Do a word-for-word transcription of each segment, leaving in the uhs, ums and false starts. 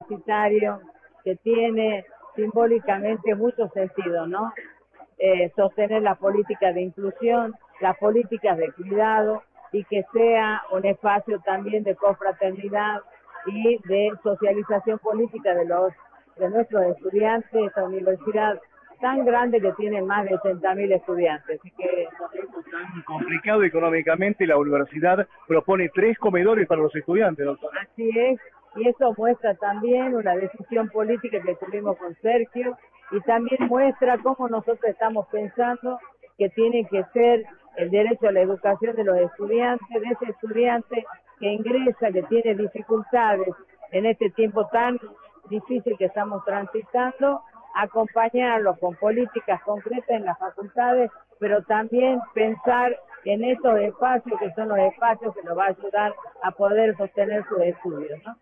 universitario que tiene simbólicamente mucho sentido, ¿no? Eh, sostener la política de inclusión, las políticas de cuidado y que sea un espacio también de confraternidad y de socialización política de los de nuestros estudiantes, esta universidad tan grande que tiene más de ochenta mil estudiantes. Así que tan complicado económicamente, la universidad propone tres comedores para los estudiantes, doctor. Así es, y eso muestra también una decisión política que tuvimos con Sergio, y también muestra cómo nosotros estamos pensando que tiene que ser el derecho a la educación de los estudiantes, de ese estudiante que ingresa, que tiene dificultades en este tiempo tan difícil que estamos transitando, acompañarlo con políticas concretas en las facultades, pero también pensar en estos espacios que son los espacios que nos va a ayudar a poder sostener sus estudios, ¿no?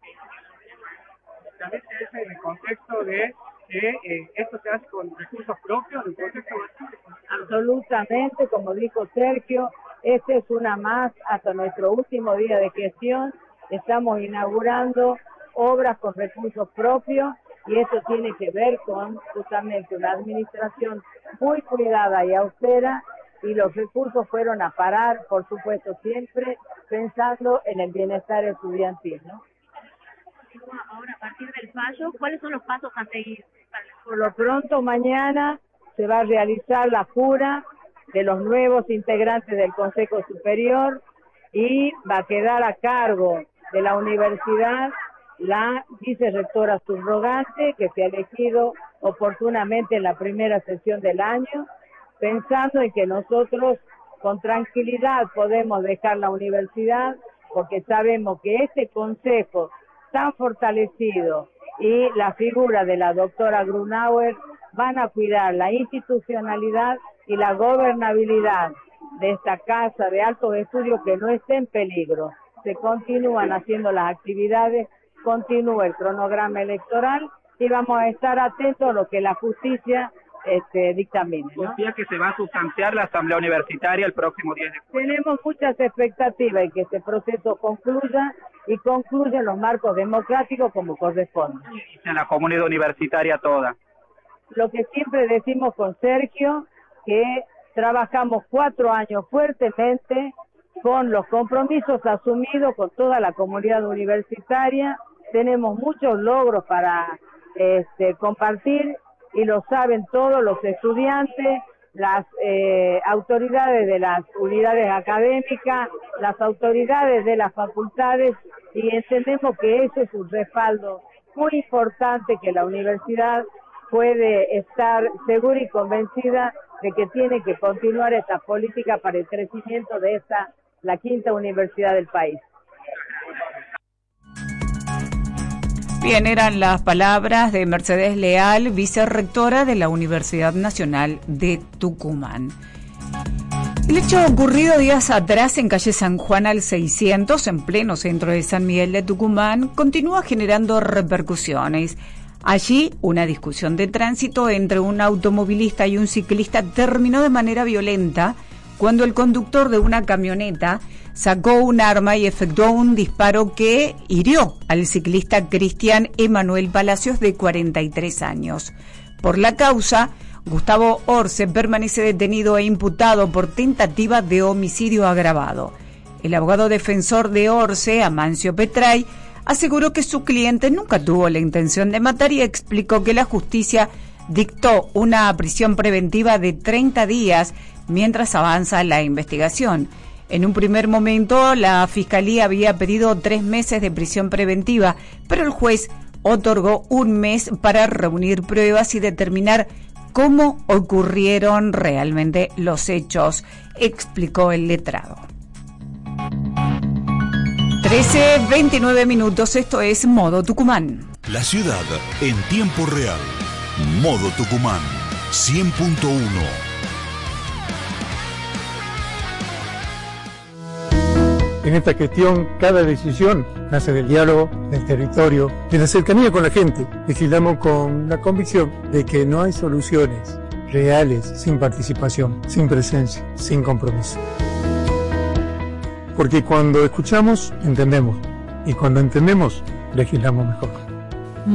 También se hace en el contexto de que eh, esto se hace con recursos propios, en el contexto de... Absolutamente, como dijo Sergio, este es una más hasta nuestro último día de gestión. Estamos inaugurando obras con recursos propios y esto tiene que ver con justamente una administración muy cuidada y austera, y los recursos fueron a parar, por supuesto, siempre pensando en el bienestar estudiantil, ¿no? Ahora, a partir del fallo, ¿cuáles son los pasos a seguir? Por lo pronto, mañana se va a realizar la jura de los nuevos integrantes del Consejo Superior y va a quedar a cargo de la universidad la vicerrectora subrogante, que se ha elegido oportunamente en la primera sesión del año, pensando en que nosotros con tranquilidad podemos dejar la universidad, porque sabemos que este consejo tan fortalecido y la figura de la doctora Grunauer van a cuidar la institucionalidad y la gobernabilidad de esta casa de altos estudios, que no esté en peligro. Se continúan haciendo las actividades, continúa el cronograma electoral y vamos a estar atentos a lo que la justicia este, dictamine, ¿no? ¿Confía que se va a sustanciar la asamblea universitaria el próximo diez de julio? Tenemos muchas expectativas en que este proceso concluya y concluya en los marcos democráticos como corresponde. En la comunidad universitaria toda. Lo que siempre decimos con Sergio, que trabajamos cuatro años fuertemente con los compromisos asumidos con toda la comunidad universitaria. Tenemos muchos logros para este, compartir y lo saben todos los estudiantes, las eh, autoridades de las unidades académicas, las autoridades de las facultades, y entendemos que eso es un respaldo muy importante, que la universidad puede estar segura y convencida de que tiene que continuar esta política para el crecimiento de esta, la quinta universidad del país. Bien, eran las palabras de Mercedes Leal, vicerrectora de la Universidad Nacional de Tucumán. El hecho ocurrido días atrás en calle San Juan al seiscientos, en pleno centro de San Miguel de Tucumán, continúa generando repercusiones. Allí, una discusión de tránsito entre un automovilista y un ciclista terminó de manera violenta cuando el conductor de una camioneta sacó un arma y efectuó un disparo que hirió al ciclista Cristian Emanuel Palacios, de cuarenta y tres años. Por la causa, Gustavo Orce permanece detenido e imputado por tentativa de homicidio agravado. El abogado defensor de Orce, Amancio Petray, aseguró que su cliente nunca tuvo la intención de matar y explicó que la justicia dictó una prisión preventiva de treinta días mientras avanza la investigación. En un primer momento, la Fiscalía había pedido tres meses de prisión preventiva, pero el juez otorgó un mes para reunir pruebas y determinar cómo ocurrieron realmente los hechos, explicó el letrado. trece veintinueve minutos, esto es Modo Tucumán. La ciudad en tiempo real. Modo Tucumán, cien punto uno. En esta gestión, cada decisión nace del diálogo, del territorio, de la cercanía con la gente. Legislamos con la convicción de que no hay soluciones reales sin participación, sin presencia, sin compromiso. Porque cuando escuchamos, entendemos. Y cuando entendemos, legislamos mejor.